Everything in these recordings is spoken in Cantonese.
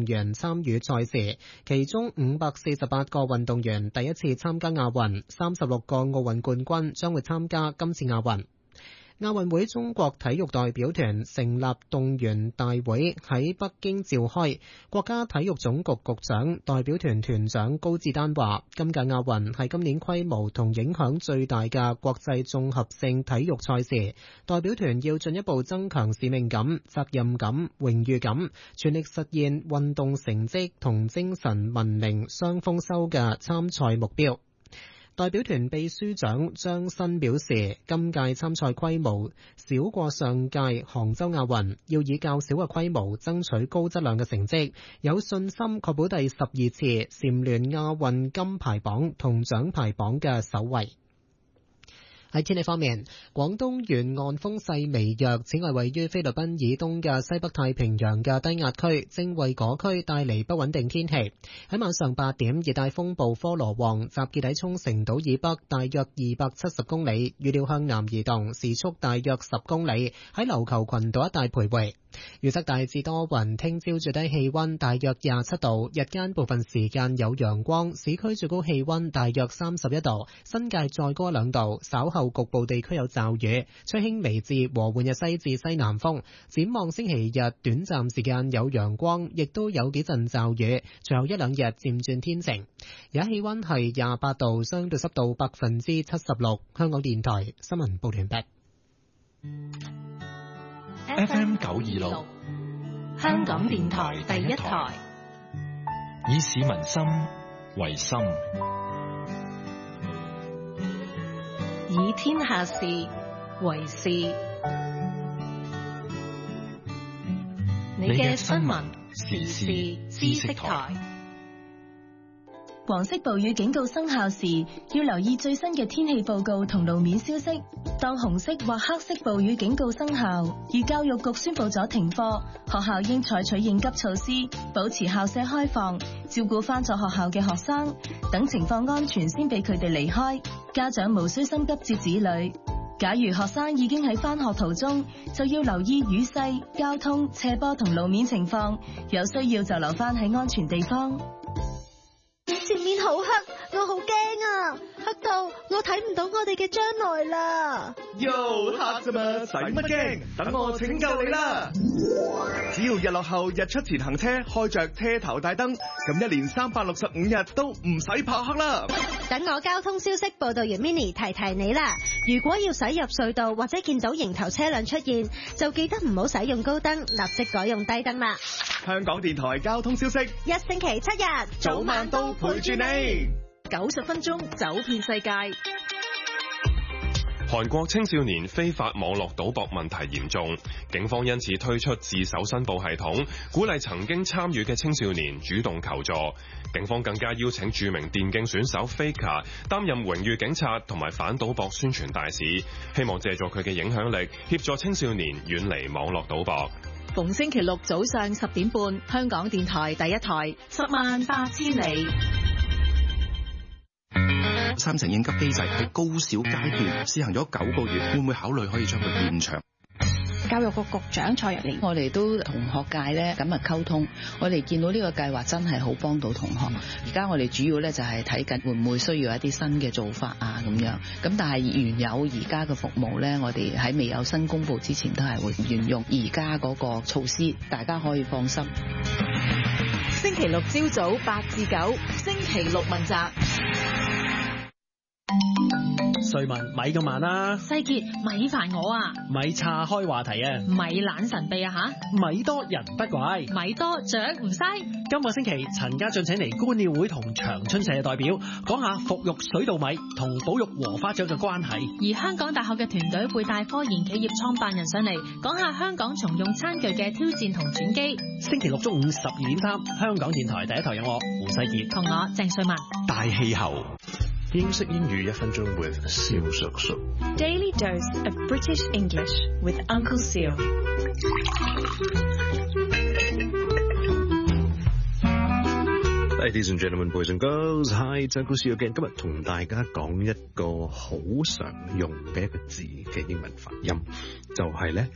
員參與賽事，其中548個運動員第一次參加亞運，36個奧運冠軍將會參加今次亞運。亞運會中國體育代表團成立動員大會喺北京召開，國家體育總局局長、代表團團長高志丹話：今屆亞運係今年規模同影響最大嘅國際綜合性體育賽事，代表團要進一步增強使命感、責任感、榮譽感，全力實現運動成績同精神文明雙豐收嘅參賽目標。代表團秘書長張新表示，今屆參賽規模少過上屆杭州亞運，要以較少嘅規模爭取高質量嘅成績，有信心確保第12次蟬聯亞運金牌榜同獎牌榜嘅首位。喺天氣方面，廣東沿岸風勢微弱，此外位於菲律賓以東嘅西北太平洋嘅低壓區正為嗰區帶嚟不穩定天氣。喺晚上8點，熱帶風暴科羅旺集結喺沖繩島以北大約270公里，預料向南移動，時速大約10公里，喺琉球群島一帶徘徊。預測大致多雲，聽朝最低氣溫大約27度，日間部分時間有陽光，市區最高氣溫大約31度，新界再高2度，稍後局部地區有驟雨，吹輕微至和緩嘅西至西南風。展望星期日短暫時間有陽光，亦都有幾陣驟雨，隨後1-2日漸轉天晴。而家氣溫係28度，相對濕度76%。香港電台新聞報完畢。 FM 926，香港電台第一台，以市民心為心， 以天下事為事。你嘅新聞時事知識台。 黃色暴雨警告生效時，要留意最新嘅天氣報告同路面消息。當紅色或黑色暴雨警告生效，而教育局宣布咗停課，學校應採取應急措施，保持校舍開放，照顧返咗學校嘅學生，等情況安全先俾佢哋離開。家長無需心急接子女。假如學生已經喺返學途中，就要留意雨勢、交通、斜坡同路面情況，有需要就留返喺安全地方。 前面好黑，我好驚啊！黑到我睇唔到我哋嘅將來啦！ 喲，黑啫嘛，使乜驚？等我拯救你啦！只要日落後日出前行車開着車頭大燈，咁一年365日都唔使怕黑啦！ 等我交通消息報道員 Mini 提提你啦！如果要駛入隧道或者見到迎頭車輛出現，就記得唔好使用高燈，立即改用低燈啦！ 香港電台交通消息， 一星期7日， 早晚都陪住你。 90分鐘走遍世界。 韓國青少年非法網絡賭博問題嚴重，警方因此推出自首申報系統，鼓勵曾經參與嘅青少年主動求助。警方更加邀請著名電競選手 Faker 擔任榮譽警察同埋反賭博宣傳大使，希望借助佢嘅影響力協助青少年遠離網絡賭博。 逢星期六早上10點半，香港電台第一台，108000里。 3層應急機制喺高小階段試行咗9個月，會唔會考慮可以將佢延長？ 教育局局長蔡若蓮， 我哋都同學界咧咁啊溝通，我哋見到呢個計劃真係好幫到同學。而家我哋主要咧就係睇緊會唔會需要一啲新嘅做法啊咁樣。咁但係原有而家嘅服務咧，我哋喺未有新公布之前都係會沿用而家嗰個措施，大家可以放心。 星期六朝早8至9，星期六問責。 瑞文咪咁慢啦， 世傑咪煩我啊， 咪岔開話題啊， 咪懶神秘啊吓， 咪多人不怪， 咪多獎唔嘥。 今個星期陳家俊請嚟觀鳥會同長春社嘅代表講下復育水稻米同保育禾花獎嘅關係， 而香港大學嘅團隊會帶科研企業創辦人上嚟講下香港重用餐具嘅挑戰同轉機。 星期六中午12點3，香港電台第一台有我胡世傑同我鄭瑞文。 大氣候。 英式英語1分鐘 with 蕭叔叔。 Daily dose of British English with Uncle Seal。 第 Ladies and gentlemen, boys and girls, hi， 真故事again。今日同大家講一個好常用嘅一個字嘅英文發音，就係咧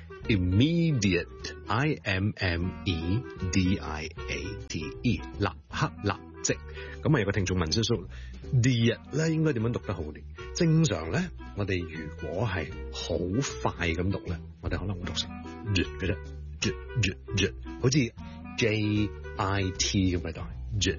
immediate，I-M-M-E-D-I-A-T-E， 立刻立即。咁啊有個聽眾問叔叔 ，diet 咧應該點樣讀得好啲？正常咧，我哋如果係好快咁讀咧，我哋可能會讀成 j 嘅啫 ，j， 好似 J-I-T 咁嘅代。j，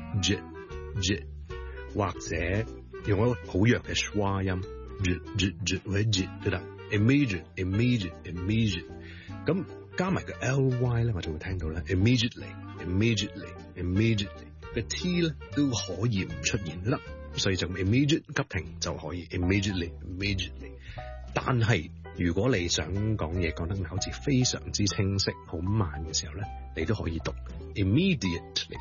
或者用一個好弱嘅 schwa 音 j 或者 j 都得 immediate 咁加埋個 ly 咧，我就會聽到咧 immediately 個 t 咧都可以唔出現啦，所以就 immediate 急停就可以 immediately。但係如果你想講嘢講得好似非常之清晰好慢嘅時候咧，你都可以讀 immediately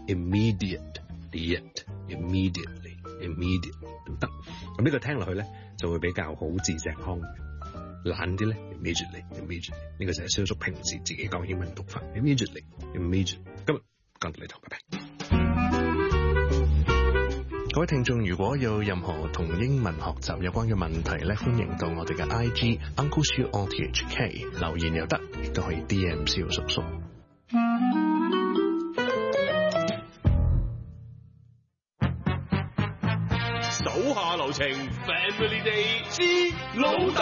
都得。咁呢個聽落去咧就會比較好字正腔圓，懶啲咧 immediately 呢個就係小叔平時自己講英文讀法 immediately。今日講到呢度，拜拜。各位聽眾，如果有任何同英文學習有關嘅問題咧，歡迎到我哋嘅 IG Uncle Siu RTHK 留言又得，亦都可以 DM 蕭叔叔。 手下留情 Family Day 之老豆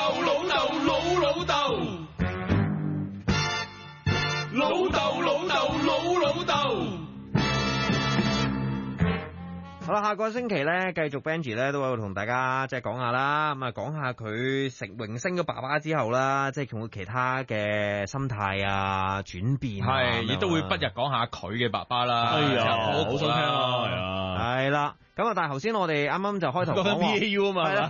好啦，下個星期咧，繼續 Benji 咧都會同大家即係講下啦，咁啊講下佢成榮升咗爸爸之後啦，即係仲有其他嘅心態啊轉變， 係亦都會不日講下佢嘅爸爸啦。哎呀，好想聽啊，係啊， 係啦。咁啊！但係頭先我哋啱啱就開頭講 PAU 啊嘛，係啦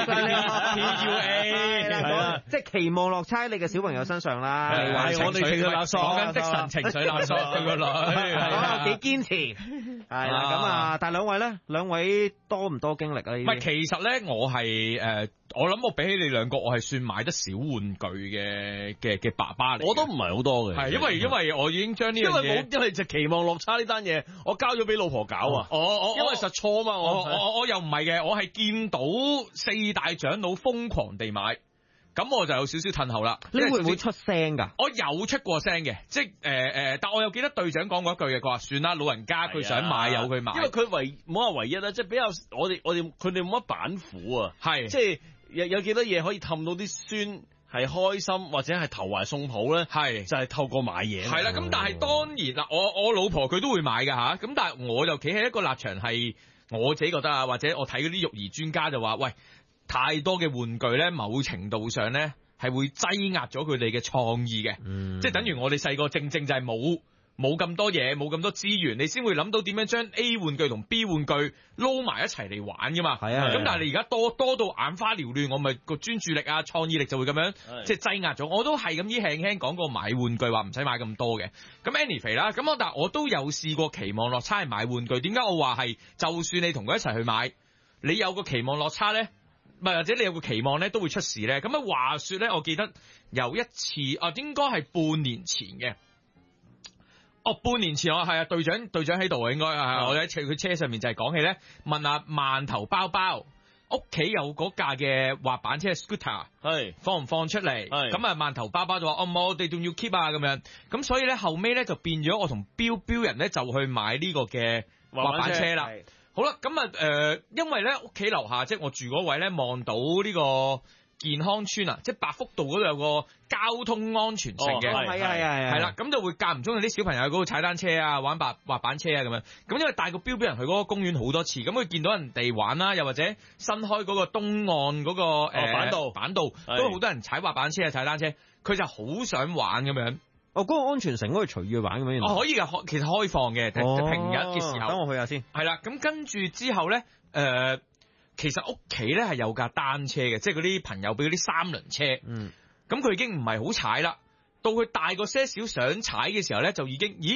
，PUA，即係期望落差你嘅小朋友身上啦。 係我哋情緒勒索，講緊的神情緒勒索佢個女， 幾堅持。係啦，咁啊，但係兩位多唔多經歷啊？ 唔係，其實咧，我係我諗我比起你兩個，我係算買得少玩具嘅爸爸嚟。 我都唔係好多嘅， 係因為我已經將呢樣嘢， 因為就期望落差呢單嘢，我交咗俾老婆搞啊。因為實錯啊嘛， 我又唔係嘅，我係見到4大長老瘋狂地買。咁我就有少少褪後啦。 你會唔會出聲㗎？ 我有出過聲嘅，即係但我又記得隊長講過一句嘅，佢話算啦，老人家佢想買由佢買。 因為佢冇話唯一啦，即係比較我哋佢哋冇乜板斧啊，係即係有幾多嘢可以氹到啲孫係開心或者係投懷送抱咧，係就係透過買嘢。 係啦，咁但係當然啦，我老婆佢都會買㗎吓，咁但係我就企喺一個立場係我自己覺得啊，或者我睇嗰啲育兒專家就話喂。太多嘅玩具咧，某程度上咧係會擠壓咗佢哋嘅創意嘅，即係等於我哋細個正就係冇咁多嘢，冇咁多資源，你先會諗到點樣將 A 玩具同 B 玩具撈埋一齊嚟玩噶嘛。係啊，咁但係你而家多到眼花繚亂，我咪個專注力啊、創意力就會咁樣即係擠壓咗。我都係咁輕講過買玩具話唔使買咁多嘅。咁 anyway 啦，咁但係我都有試過期望落差係買玩具。點解我話係就算你同佢一齊去買，你有個期望落差咧？唔係，或者你有個期望咧，都會出事咧。咁啊，話說咧，我記得有一次應該係半年前嘅。半年前我係啊，隊長喺度啊，應該係我喺佢車上面就係講起咧，問下饅頭包包屋企有嗰架嘅滑板車 scooter 係放唔放出嚟？咁啊，饅頭包包就話我哋仲要 keep 啊咁樣。咁所以咧後尾咧就變咗我同標人咧就去買呢個嘅滑板車啦。好啦，咁啊，因為咧屋企樓下即係我住嗰位咧，望到呢個健康村啊，即係百福道嗰度有個交通安全城嘅，係啦，咁就會間唔中有啲小朋友喺嗰度踩單車啊，玩滑板車啊咁樣。咁因為帶個標人去嗰個公園好多次，咁佢見到人哋玩啦，又或者新開嗰個東岸嗰個板道都好多人踩滑板車啊、踩單車，佢就好想玩咁樣。 嗰個安全城可以隨意去玩咁樣。可以噶，其實開放嘅，平日嘅時候。 等我去下先。 係啦，咁跟住之後咧，其實屋企咧係有架單車嘅，即係嗰啲朋友俾嗰啲3輪車。咁佢已經唔係好踩啦，到佢大個些少想踩嘅時候咧，就已經，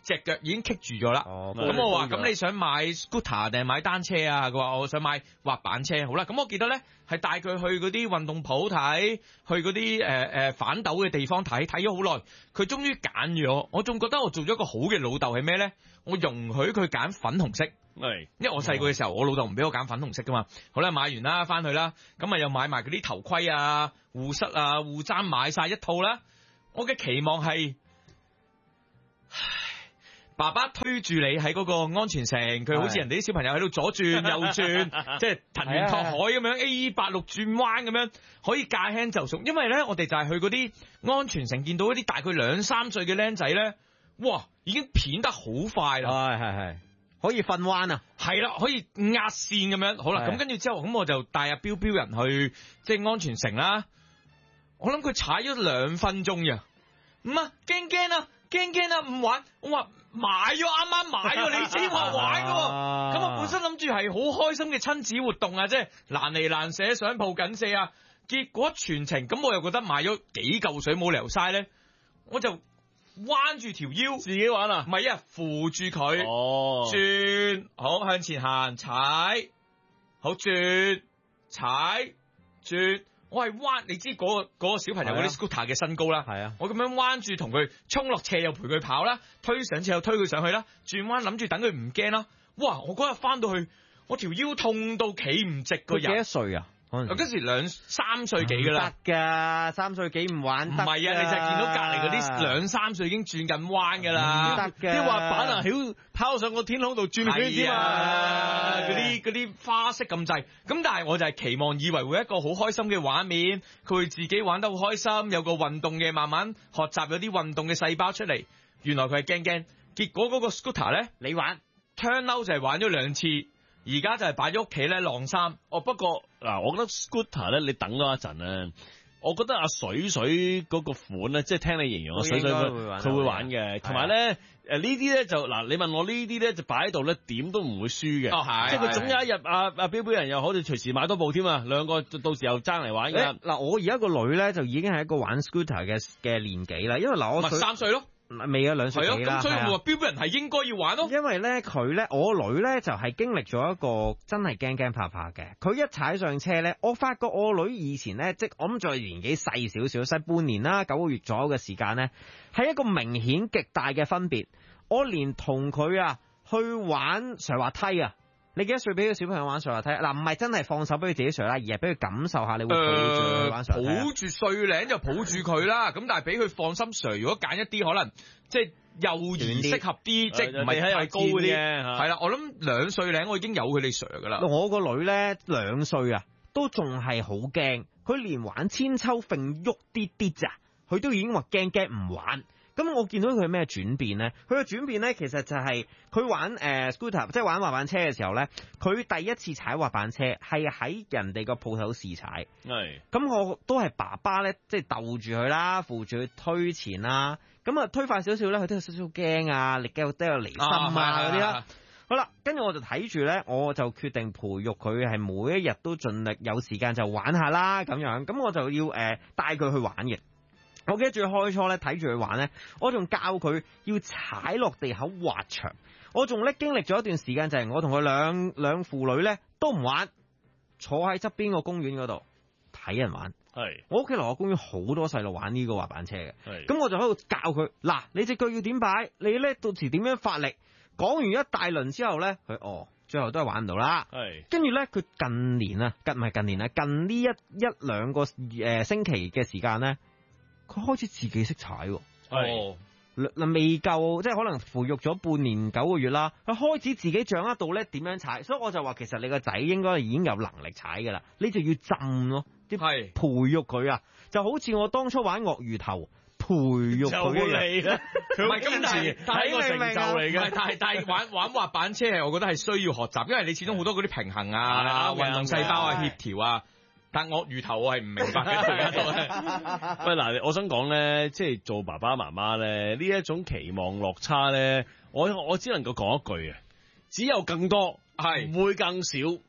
隻腳已經棘住咗啦。咁我話咁你想買 scooter 定係買單車啊？佢話我想買滑板車。好啦，咁我記得咧係帶佢去嗰啲運動鋪睇，去嗰啲反斗嘅地方睇咗好耐，佢終於揀咗。我仲覺得我做咗一個好嘅老豆係咩咧？我容許佢揀粉紅色。因為我細個嘅時候，我老豆唔俾我揀粉紅色噶嘛。好啦，買完啦，翻去啦，咁啊又買埋嗰啲頭盔啊、護膝啊、護踭，買晒一套啦。我嘅期望係，爸爸推住你喺嗰個安全城，佢好似人哋啲小朋友喺度左轉右轉，即係騰雲拓海咁樣 A86 轉彎咁樣，可以駕輕就熟。因為咧，我哋就係去嗰啲安全城，見到一啲大概2-3歲嘅僆仔咧，哇，已經片得好快啦， 係。可以瞓彎啊， 係啦，可以壓線咁樣。好啦，咁跟住之後，咁我就帶阿標人去即係安全城啦。我諗佢踩咗2分鐘呀，唔啊，驚啊，唔玩。我話啱啱買咗，你先話玩噶。咁我本身諗住係好開心嘅親子活動啊，即係難離難捨，想抱緊射啊。結果全程咁，我又覺得買咗幾嚿水冇理由嘥咧，我就彎住條腰自己玩啊，唔係啊，扶住佢，轉，好向前行，踩，好轉，踩，轉，我係彎，你知嗰個小朋友嗰啲 scooter 嘅身高啦，係啊，我咁樣彎住同佢衝落斜又陪佢跑啦，推上斜又推佢上去啦，轉彎諗住等佢唔驚啦，哇！我嗰日翻到去，我條腰痛到企唔直個人。佢幾多歲啊？嗰時2-3歲幾噶啦， 得噶3歲幾唔玩得。 唔係啊，你就係見到隔籬嗰啲2-3歲已經轉緊彎噶啦， 得嘅。 啲滑板啊，曉拋上個天空度轉圈添啊， 嗰啲花式咁滯。咁但係我就係期望以為會一個好開心嘅畫面，佢會自己玩得好開心，有個運動嘅慢慢學習，有啲運動嘅細胞出嚟。原來佢係驚，結果嗰個 scooter 咧， 你玩 turn out 就係玩咗2次。而家就係擺咗屋企咧晾衫。 不過嗱，我覺得 scooter 咧，你等多一陣咧，我覺得阿水嗰個款咧，即係聽你形容阿水佢會玩嘅，同埋咧呢啲咧就嗱，你問我呢啲咧就擺喺度咧，點都唔會輸嘅。即係佢總有一日阿標人又好似隨時買多部添啊，兩個到時又爭嚟玩嘅。 嗱，我而家個女咧就已經係一個玩 scooter 嘅年紀啦，因為嗱我 3歲咯。 未有2歲幾啦， 咁所以我話標人係應該要玩咯。 因為咧佢咧，我女咧就係經歷咗一個真係驚怕嘅。佢一踩上車咧，我發覺我女以前咧，即我諗再年紀細少少，細半年啦，9個月左右嘅時間咧，係一個明顯極大嘅分別。我連同佢去玩上滑梯啊！你幾多歲俾個小朋友玩上滑梯？嗱，唔係真係放手俾佢自己上啦，而係俾佢感受下，你會抱住佢玩上滑梯。 抱住歲零就抱住佢啦，咁但係俾佢放心上。如果揀一啲可能即係幼兒適合啲，即係唔係太高嗰啲，係啦。我諗2歲零我已經有佢哋上噶啦。 我個女咧2歲都仲係好驚，佢連玩千秋揈喐啲咋，佢都已經話驚唔玩。咁我見到佢咩轉變咧？佢嘅轉變咧，其實就係佢玩scooter，即係玩滑板車嘅時候咧，佢第一次踩滑板車係喺人哋個鋪頭試踩。係。咁我都係爸爸咧，即係逗住佢啦，扶住佢推前啦。咁推快少少咧，佢都有少少驚啊，力都有離心嗰啲啦。好啦，跟住我就睇住咧，我就決定培育佢係每一日都盡力有時間就玩下啦咁樣。咁我就要帶佢去玩嘅。我記得最開初咧睇住佢玩咧，我仲教佢要踩落地口滑牆。我仲經歷咗一段時間，就係我同佢兩父女咧都唔玩，坐喺側邊個公園嗰度睇人玩。係，我屋企樓下公園好多細路玩呢個滑板車嘅。係，咁我就喺度教佢，嗱，你隻腳要點擺，你咧到時點樣發力。講完一大輪之後咧，佢最後都係玩唔到啦。係，跟住咧佢近呢一兩個星期嘅時間咧。佢開始自己識踩喎，嗱未夠，即係可能培育咗半年9個月啦，佢開始自己掌握到咧點樣踩，所以我就話其實你個仔應該已經有能力踩㗎啦，你就要浸咯，係培育佢啊，就好似我當初玩鱷魚頭培育佢一樣， 佢唔係今次係一個成就嚟嘅， 但係玩滑板車係我覺得係需要學習，因為你始終好多嗰啲平衡啊、運動細胞啊、協調啊。但鱷魚頭我係唔明白嘅。 喂，嗱，我想講咧，即係做爸爸媽媽咧，呢一種期望落差咧，我只能夠講一句啊，只有更多，係唔會更少。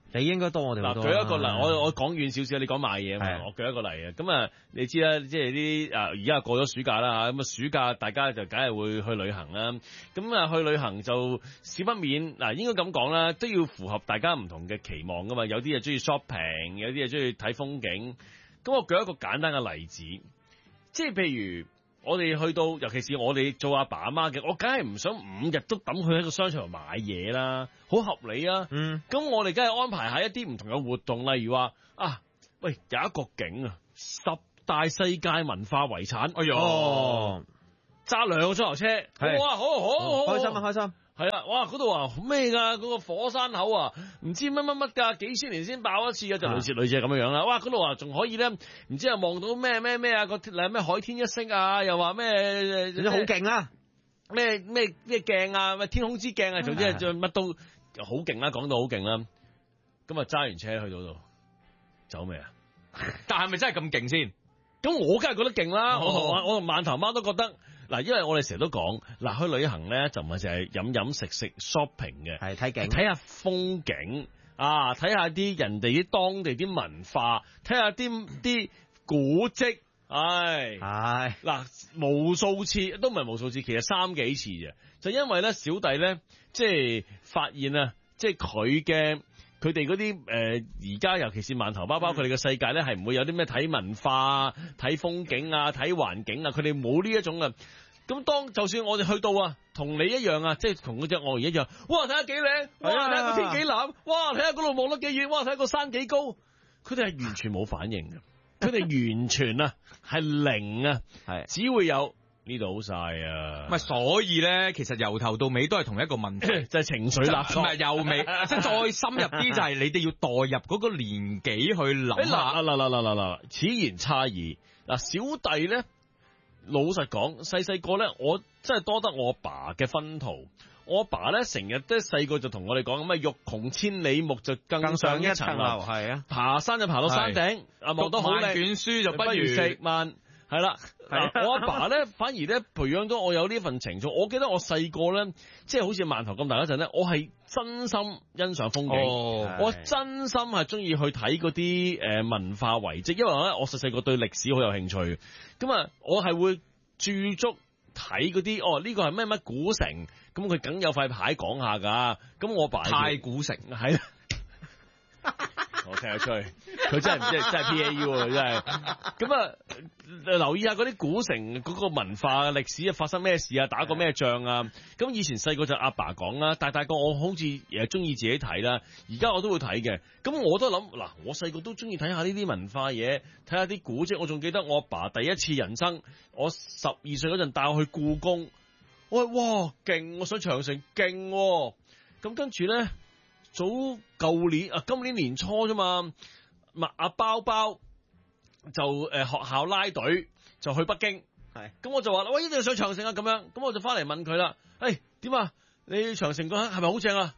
你應該多我哋好多。 舉一個例，我講遠少少，你講買嘢嘛，我舉一個例啊。咁啊，你知啦，即係啲而家過咗暑假啦嚇，咁啊暑假大家就梗係會去旅行啦。咁啊去旅行就少不免嗱，應該咁講啦，都要符合大家唔同嘅期望噶嘛。有啲係中意 shopping，有啲係中意睇風景。咁我舉一個簡單嘅例子，即係譬如我哋去到，尤其是我哋做阿爸阿媽嘅，我梗係唔想5日都抌佢喺個商場度買嘢啦，好合理啊。咁我哋梗係安排下一啲唔同嘅活動，例如話喂，有一個景啊，10大世界文化遺產，哎呀，揸2個鐘頭車，哇，好開心啊，開心。係啦，哇！嗰度咩㗎？嗰個火山口唔知乜㗎，幾千年先爆一次嘅，就類似咁樣啦。哇！嗰度仲可以咧，唔知望到咩啊？咩海天一色啊？又話咩？好勁啦！咩鏡啊？咩天空之鏡啊？總之係乜都好勁啦，講到好勁啦。咁啊揸完車去到度，走未啊？ 但係咪真係咁勁先？ 咁我梗係覺得勁啦！我同饅頭媽都覺得。嗱，因為我哋成日都講，去旅行咧就唔係淨係飲食 shopping 嘅， 係睇景， 睇下風景啊，睇下啲人哋啲當地啲文化，睇下啲古蹟，嗱，無數次都唔係無數次，其實3幾次嘅，就因為咧小弟咧即係發現啊，即係佢哋嗰啲而家尤其是饅頭包佢哋嘅世界咧，係唔會有啲咩睇文化、睇風景啊、睇環境啊，佢哋冇呢一種啊。咁就算我哋去到同你一樣啊，即係同嗰隻鱷魚一樣，哇！睇下幾靚，哇！睇下個天幾藍，哇！睇下嗰度望得幾遠，哇！睇下個山幾高，佢哋係完全冇反應嘅，佢哋完全係零啊，只會有。呢度好晒啊！ 唔係，所以咧，其實由頭到尾都係同一個問題， 就係情緒勒索。 唔係又未，即係再深入啲，就係你哋要代入嗰個年紀去諗下。 嗱，此言差矣。嗱，小弟咧，老實講，細個咧，我真係多得我阿爸嘅薰陶。我阿爸咧，成日都細個就同我哋講咁啊，欲窮千里目就更上一層樓。係啊，爬山就爬到山頂，望到好靚。 卷書就不如食萬。係啦，我阿爸咧反而咧培養咗我有呢份情操。我記得我細個咧，即係好似饅頭咁大嗰陣咧，我係真心欣賞風景，我真心係中意去睇嗰啲文化遺跡，因為咧我細個對歷史好有興趣。咁啊，我係會駐足睇嗰啲呢個係咩古城，咁佢梗有塊牌講下㗎。咁我阿爸太古城係。我聽得出，佢真係唔知，真係 PAU 喎，真係。咁啊，留意下嗰啲古城嗰個文化歷史啊，發生咩事啊，打過咩仗啊。咁以前細個就阿爸講啦，大個我好似中意自己睇啦。而家我都會睇嘅。咁我都諗嗱，我細個都中意睇下呢啲文化嘢，睇下啲古蹟。我仲記得我阿爸第一次人生，我12歲嗰陣帶我去故宮，我話哇勁，我上長城勁。咁跟住咧。舊年今年年初啫嘛，阿包就學校拉隊就去北京，咁我就話喂，一定要上長城啊咁樣，咁我就翻嚟問佢啦，點啊？你長城嗰刻係咪好正啊？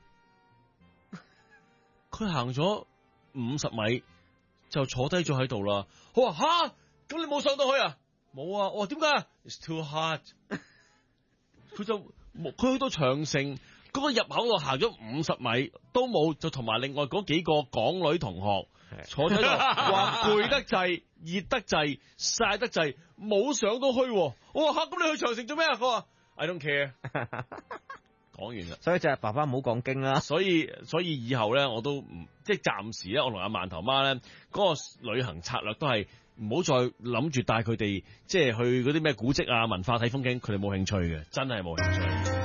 佢行咗50米就坐低咗喺度啦。我話吓，咁你冇上到去啊？冇啊。我話點解 ？It's too hard。佢去到長城。嗰個入口度行咗50米都冇，就同埋另外嗰幾個港女同學坐喺度，話攰得滯、熱得滯、曬得滯，冇上到去。我話吓，咁你去長城做咩啊？佢話 I don't care。講完啦， 所以就係爸爸唔好講經啦。 所以以後咧，我都唔即係暫時咧，我同阿饅頭媽咧嗰個旅行策略都係唔好再諗住帶佢哋即係去嗰啲咩古蹟啊、文化睇風景，佢哋冇興趣嘅，真係冇興趣。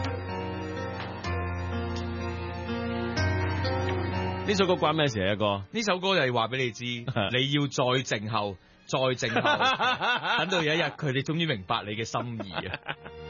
呢首歌關咩事啊？一哥， 呢首歌就係話俾你知，你要再靜候，等到有一日佢哋終於明白你嘅心意啊！